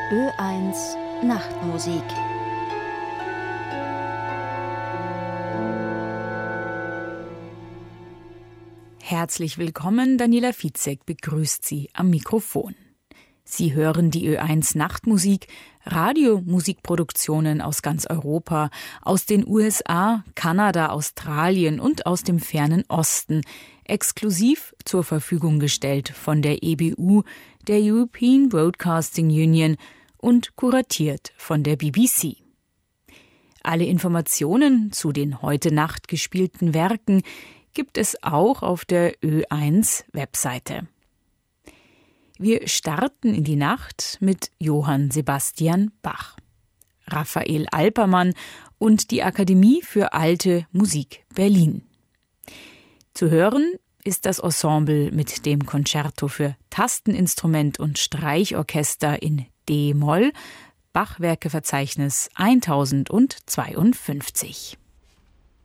Ö1 Nachtmusik. Herzlich willkommen, Daniela Fitzek begrüßt Sie am Mikrofon. Sie hören die Ö1 Nachtmusik, Radiomusikproduktionen aus ganz Europa, aus den USA, Kanada, Australien und aus dem fernen Osten, exklusiv zur Verfügung gestellt von der EBU, der European Broadcasting Union, und kuratiert von der BBC. Alle Informationen zu den heute Nacht gespielten Werken gibt es auch auf der Ö1-Webseite. Wir starten in die Nacht mit Johann Sebastian Bach, Raphael Alpermann und die Akademie für Alte Musik Berlin. Zu hören ist das Ensemble mit dem Concerto für Tasteninstrument und Streichorchester in D-Moll, Bachwerkeverzeichnis 1052.